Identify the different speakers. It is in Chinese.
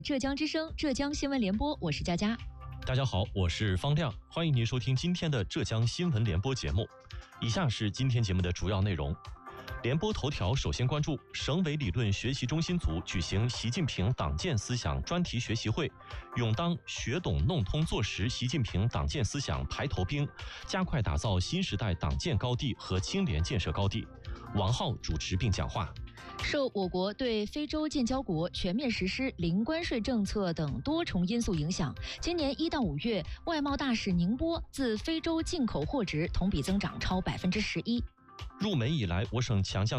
Speaker 1: 浙江之声、浙江新闻联播，我是佳佳。
Speaker 2: 大家好，我是方亮，欢迎您收听今天的浙江新闻联播节目。以下是今天节目的主要内容。联播头条首先关注省委理论学习中心组举行习近平党建思想专题学习会，勇当学懂弄通做实习近平党建思想排头兵，加快打造新时代党建高地和青联建设高地。王浩主持并讲话。
Speaker 1: 受我国对非洲建交国全面实施零关税政策等多重因素影响，今年1到5月，外贸大使宁波自非洲进口货值同比增长超11%。
Speaker 2: 入梅以来，我省强项